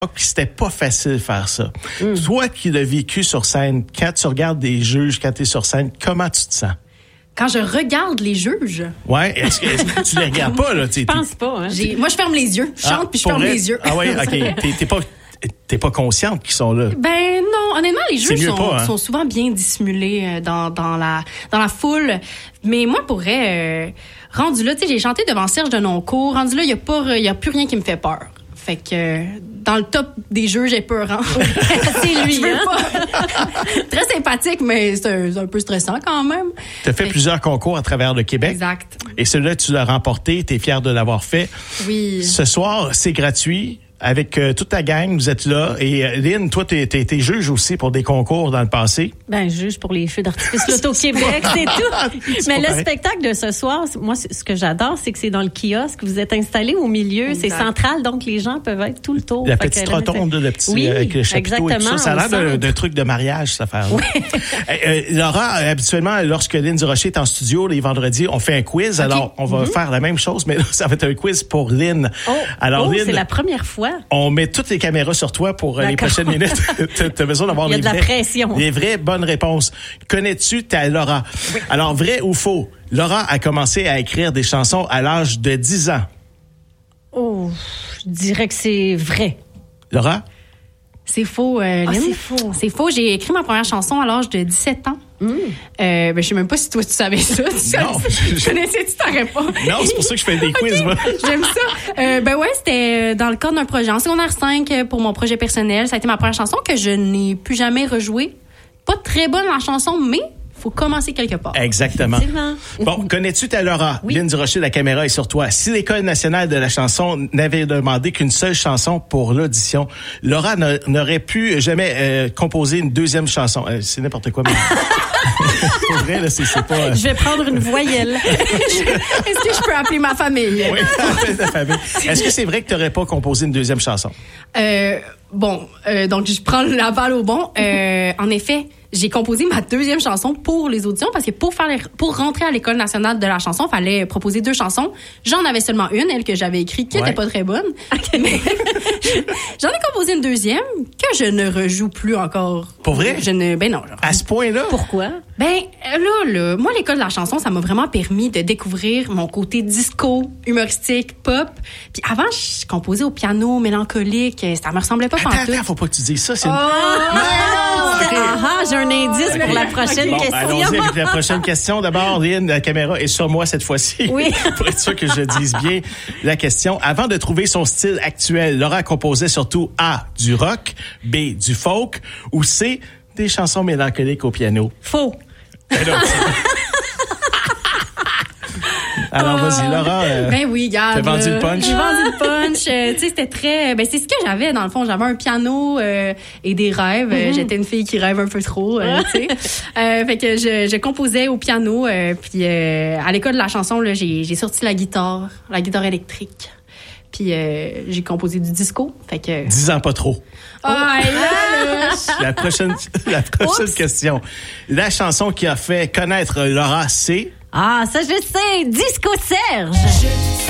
Puis c'était pas facile de faire ça. Toi qui l'as vécu sur scène, quand tu regardes des juges, quand tu es sur scène, comment tu te sens? Quand je regarde les juges. Ouais, est-ce que tu les regardes pas, là? Je pense pas, hein. Moi, je ferme les yeux. Je chante puis je ferme les yeux. Ah ouais, OK. T'es pas consciente qu'ils sont là. Ben non, honnêtement, les juges sont hein? souvent bien dissimulés dans la foule. Mais moi, pour vrai, rendu là, tu sais, j'ai chanté devant Serge Denoncourt. Rendu là, il y a plus rien qui me fait peur. Fait que dans le top des jeux, j'ai peur. Hein? C'est lui. Très sympathique, mais c'est un peu stressant quand même. Tu as fait plusieurs concours à travers le Québec. Exact. Et celui-là, tu l'as remporté. Tu es fier de l'avoir fait. Oui. Ce soir, c'est gratuit. Avec toute ta gang, vous êtes là. Et Lynn, toi, t'es juge aussi pour des concours dans le passé. Ben, juge pour les feux d'artifice Loto-Québec, c'est tout. Mais le spectacle de ce soir, moi, ce que j'adore, c'est que c'est dans le kiosque. Vous êtes installé au milieu, exact. C'est central, donc les gens peuvent être tout le tour. La petite rotonde, le petit oui, avec le chapiteau et tout ça. Ça a l'air d'un truc de mariage, cette affaire-là. Oui. Laura, habituellement, lorsque Lynn Durocher est en studio, les vendredis, on fait un quiz. Okay. Alors, on va faire la même chose, mais là, ça va être un quiz pour Lynn. Alors, Lynn, c'est la première fois. On met toutes les caméras sur toi pour les prochaines minutes. T'as besoin d'avoir les vraies bonnes réponses. Connais-tu ta Laura? Oui. Alors, vrai ou faux? Laura a commencé à écrire des chansons à l'âge de 10 ans. Oh, je dirais que c'est vrai. Laura? C'est faux, Lynn. C'est faux. C'est faux. J'ai écrit ma première chanson à l'âge de 17 ans. Ben, je sais même pas si toi, tu savais ça. Non. Je connaissais, tu t'aurais pas. Non, c'est pour ça que je fais des quiz, moi. J'aime ça. Ben ouais, c'était dans le cadre d'un projet en secondaire 5 pour mon projet personnel. Ça a été ma première chanson que je n'ai plus jamais rejouée. Pas très bonne la chanson, mais faut commencer quelque part. Exactement. Bon, connais-tu ta Laura? Oui. Lynn Durocher, la caméra est sur toi. Si l'École nationale de la chanson n'avait demandé qu'une seule chanson pour l'audition, Laura n'aurait pu jamais composer une deuxième chanson. C'est n'importe quoi. Mais... pour vrai, là, c'est pas... Je vais prendre une voyelle. Est-ce que je peux appeler ma famille? Oui, appelle ta famille. Est-ce que c'est vrai que tu n'aurais pas composé une deuxième chanson? Donc, je prends la balle au bon. En effet, j'ai composé ma deuxième chanson pour les auditions parce que pour rentrer à l'École nationale de la chanson, il fallait proposer 2 chansons. J'en avais seulement une, elle que j'avais écrite, qui était pas très bonne. Mais j'en ai composé une deuxième que je ne rejoue plus encore. Pour vrai? Ben non. À ce point-là? Pourquoi? Ben là, moi, l'École de la chanson, ça m'a vraiment permis de découvrir mon côté disco, humoristique, pop. Puis avant, je composais au piano, mélancolique. Ça me ressemblait pas pantoute. Attends, faut pas que tu dises ça. C'est j'ai un indice pour la prochaine question. Allons-y avec la prochaine question. D'abord, Lynn, la caméra est sur moi cette fois-ci. Oui. Pour être sûr que je dise bien la question. Avant de trouver son style actuel, Laura composait surtout A, du rock, B, du folk, ou C, des chansons mélancoliques au piano. Faux. Alors, vas-y, Laura. Ben oui, regarde. T'as vendu le punch? J'ai vendu le punch. Tu sais, c'était très... Ben, c'est ce que j'avais, dans le fond. J'avais un piano et des rêves. J'étais une fille qui rêve un peu trop, tu sais. Fait que je composais au piano. Puis à l'école de la chanson, là, j'ai sorti la guitare électrique. Puis j'ai composé du disco. Fait que... 10 ans pas trop. La prochaine question. La chanson qui a fait connaître Laura, c'est... Ah, ça je sais, Disco Serge.